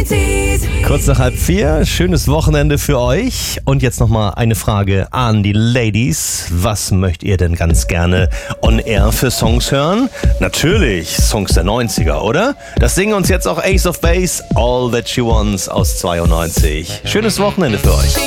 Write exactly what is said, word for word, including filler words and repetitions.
neunzig. Kurz nach halb vier, schönes Wochenende für euch. Und jetzt nochmal eine Frage an die Ladies. Was möchtet ihr denn ganz gerne on air für Songs hören? Natürlich Songs der neunziger, oder? Das singen uns jetzt auch Ace of Base, All That She Wants aus zweiundneunzig. Schönes Wochenende für euch.